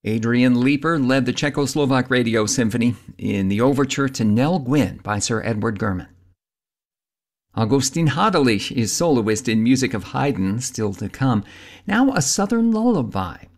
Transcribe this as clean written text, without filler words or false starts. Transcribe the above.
Adrian Leeper led the Czechoslovak Radio Symphony in the overture to Nell Gwyn by Sir Edward German. Augustin Hadelich is soloist in music of Haydn, still to come. Now a Southern lullaby,